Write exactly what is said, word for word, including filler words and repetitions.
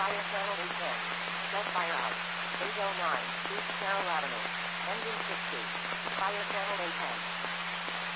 Fire channel in ten. Set fire out. eight oh nine, East Carroll Avenue. Engine sixty. Fire channel in ten.